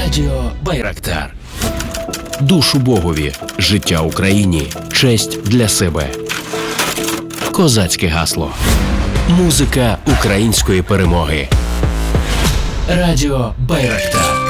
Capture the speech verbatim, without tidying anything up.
Радіо Байрактар. Душу Богові, життя Україні, честь для себе. Козацьке гасло. Музика української перемоги. Радіо Байрактар.